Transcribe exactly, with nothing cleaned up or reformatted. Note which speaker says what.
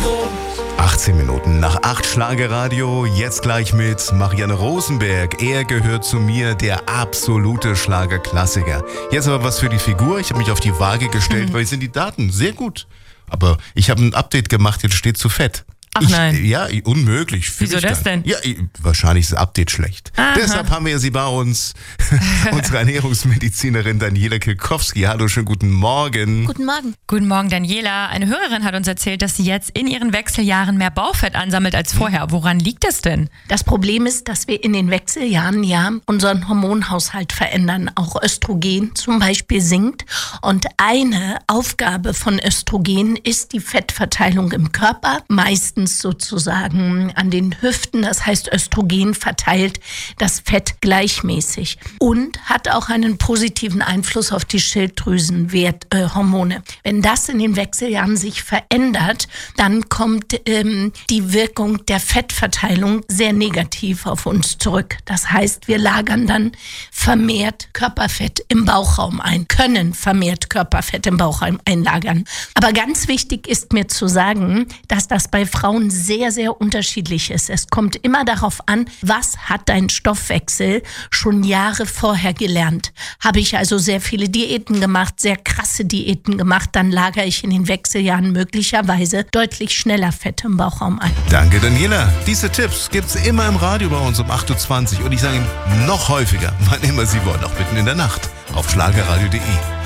Speaker 1: achtzehn Minuten nach acht Schlagerradio, jetzt gleich mit Marianne Rosenberg. Er gehört zu mir, der absolute Schlagerklassiker. Jetzt aber was für die Figur. Ich habe mich auf die Waage gestellt, hm. weil sind die Daten sehr gut. Aber ich habe ein Update gemacht, jetzt steht zu fett.
Speaker 2: Ach
Speaker 1: ich,
Speaker 2: nein.
Speaker 1: Ja, unmöglich.
Speaker 2: Wieso das denn?
Speaker 1: Ja, wahrscheinlich ist das Update schlecht.
Speaker 2: Aha.
Speaker 1: Deshalb haben wir sie bei uns, unsere Ernährungsmedizinerin Daniela Kilkowski. Hallo, schönen guten Morgen.
Speaker 3: Guten Morgen.
Speaker 2: Guten Morgen, Daniela. Eine Hörerin hat uns erzählt, dass sie jetzt in ihren Wechseljahren mehr Bauchfett ansammelt als vorher. Woran liegt das denn?
Speaker 3: Das Problem ist, dass wir in den Wechseljahren ja unseren Hormonhaushalt verändern. Auch Östrogen zum Beispiel sinkt. Und eine Aufgabe von Östrogen ist die Fettverteilung im Körper. Meistens sozusagen an den Hüften. Das heißt, Östrogen verteilt das Fett gleichmäßig und hat auch einen positiven Einfluss auf die Schilddrüsenwerthormone. Äh, Wenn das in den Wechseljahren sich verändert, dann kommt ähm, die Wirkung der Fettverteilung sehr negativ auf uns zurück. Das heißt, wir lagern dann vermehrt Körperfett im Bauchraum ein, können vermehrt Körperfett im Bauchraum einlagern. Aber ganz wichtig ist mir zu sagen, dass das bei Frauen sehr, sehr unterschiedlich ist. Es kommt immer darauf an, was hat dein Stoffwechsel schon Jahre vorher gelernt. Habe ich also sehr viele Diäten gemacht, sehr krasse Diäten gemacht, dann lagere ich in den Wechseljahren möglicherweise deutlich schneller Fett im Bauchraum ein.
Speaker 1: Danke, Daniela. Diese Tipps gibt's immer im Radio bei uns um acht Uhr zwanzig und ich sage Ihnen noch häufiger, wann immer Sie wollen, auch mitten in der Nacht auf schlagerradio punkt de.